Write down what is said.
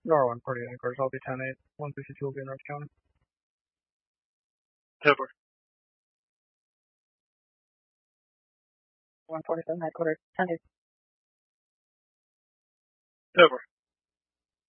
R1 party headquarters. I'll be 10-8. 162 will be in North County. Over. 147 headquarters. 10-2. Over.